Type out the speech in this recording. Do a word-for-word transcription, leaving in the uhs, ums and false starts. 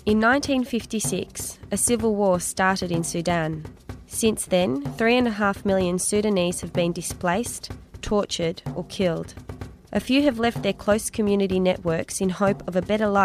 In nineteen fifty-six, a civil war started in Sudan. Since then, three and a half million Sudanese have been displaced, tortured or killed. A few have left their close community networks in hope of a better life